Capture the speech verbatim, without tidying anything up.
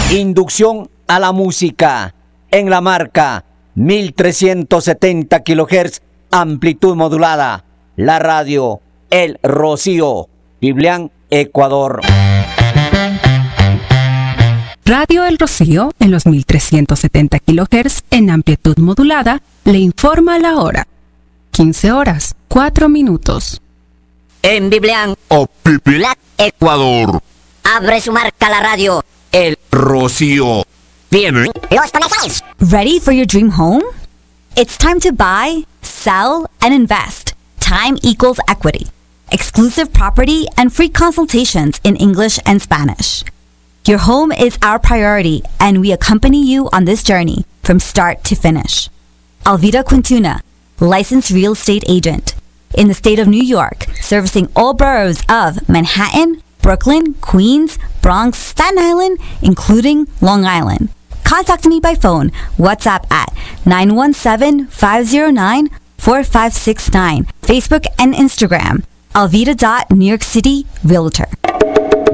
Inducción a la música en la marca mil trescientos setenta kilohertz, amplitud modulada. La radio El Rocío, Biblián, Ecuador. Radio El Rocío, en los mil trescientos setenta kilohertz, en amplitud modulada, le informa la hora. quince horas, cuatro minutos. En Biblián, o Biblián, Ecuador. Abre su marca la radio El Rocío. Vienen los comerciales. Ready for your dream home? It's time to buy, sell, and invest. Time equals equity. Exclusive property and free consultations in English and Spanish. Your home is our priority, and we accompany you on this journey from start to finish. Alvida Quintuna, licensed real estate agent in the state of New York, servicing all boroughs of Manhattan, Brooklyn, Queens, Bronx, Staten Island, including Long Island. Contact me by phone, WhatsApp at nine one seven, five zero nine, four five six nine, Facebook and Instagram, alvida dot New York City Realtor.